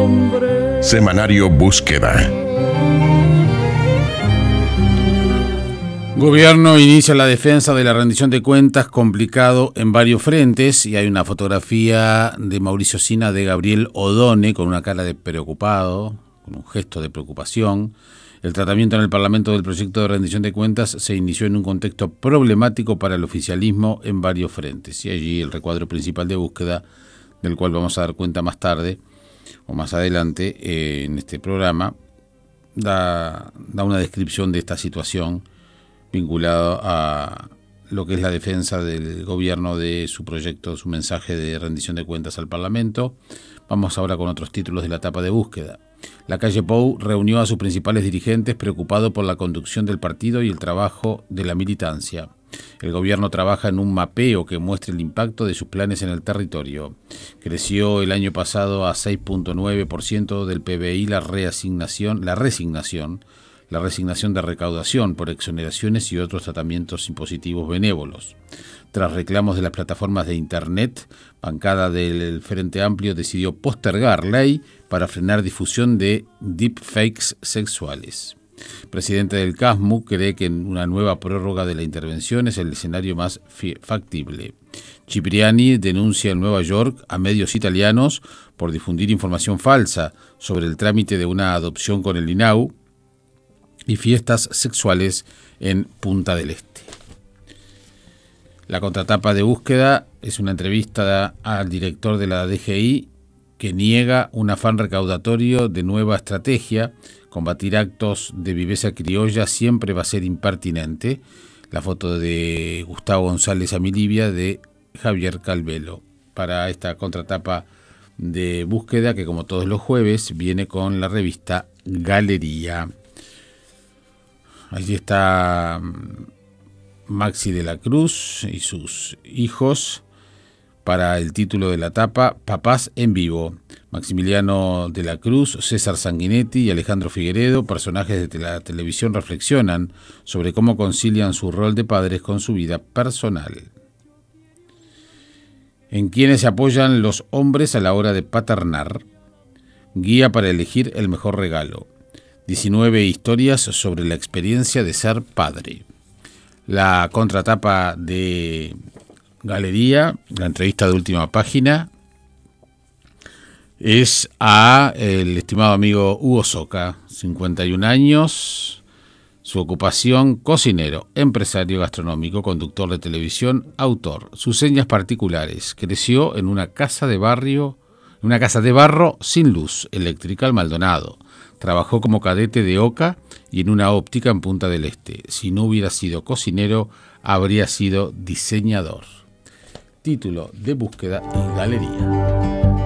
Semanario Búsqueda. Gobierno inicia la defensa de la rendición de cuentas, complicado en varios frentes, y hay una fotografía de Mauricio Sina de Gabriel Odone con una cara de preocupado, con un gesto de preocupación. El tratamiento en el Parlamento del proyecto de rendición de cuentas se inició en un contexto problemático para el oficialismo en varios frentes, y allí el recuadro principal de Búsqueda, del cual vamos a dar cuenta más tarde o más adelante en este programa, da una descripción de esta situación vinculado a lo que es la defensa del gobierno de su proyecto, su mensaje de rendición de cuentas al Parlamento. Vamos ahora con otros títulos de la tapa de Búsqueda. La calle Pou reunió a sus principales dirigentes preocupado por la conducción del partido y el trabajo de la militancia. El gobierno trabaja en un mapeo que muestre el impacto de sus planes en el territorio. Creció el año pasado a 6.9% del PBI la resignación de recaudación por exoneraciones y otros tratamientos impositivos benévolos. Tras reclamos de las plataformas de Internet, bancada del Frente Amplio decidió postergar ley para frenar difusión de deepfakes sexuales. Presidente del CASMU cree que una nueva prórroga de la intervención es el escenario más factible. Cipriani denuncia en Nueva York a medios italianos por difundir información falsa sobre el trámite de una adopción con el INAU y fiestas sexuales en Punta del Este. La contratapa de Búsqueda es una entrevista al director de la DGI que niega un afán recaudatorio de nueva estrategia. Combatir actos de viveza criolla siempre va a ser impertinente. La foto de Gustavo González Amilibia de Javier Calvelo para esta contratapa de Búsqueda, que como todos los jueves viene con la revista Galería. Allí está Maxi de la Cruz y sus hijos para el título de la tapa, Papás en vivo. Maximiliano de la Cruz, César Sanguinetti y Alejandro Figueredo, personajes de la televisión, reflexionan sobre cómo concilian su rol de padres con su vida personal. En quienes se apoyan los hombres a la hora de paternar, guía para elegir el mejor regalo. 19 historias sobre la experiencia de ser padre. La contratapa de Galería, la entrevista de última página, es a el estimado amigo Hugo Soca, 51 años, su ocupación cocinero, empresario gastronómico, conductor de televisión, autor. Sus señas particulares: creció en una casa de barro sin luz eléctrica al Maldonado. Trabajó como cadete de Oca y en una óptica en Punta del Este. Si no hubiera sido cocinero, habría sido diseñador. Título de Búsqueda y Galería.